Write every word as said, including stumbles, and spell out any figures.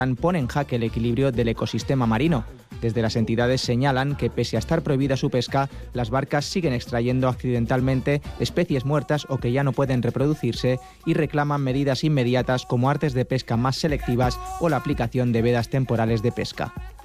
pone en jaque el equilibrio del ecosistema marino. Desde las entidades señalan que, pese a estar prohibida su pesca, las barcas siguen extrayendo accidentalmente especies muertas o que ya no pueden reproducirse y reclaman medidas inmediatas como artes de pesca más selectivas o la aplicación de vedas temporales de pesca.